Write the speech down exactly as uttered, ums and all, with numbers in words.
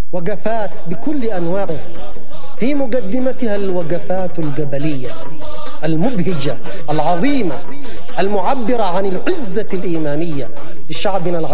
وقفات بكل أنواعها، في مقدمتها الوقفات الجبلية المبهجة العظيمة المعبرة عن العزة الإيمانية لشعبنا العظيم.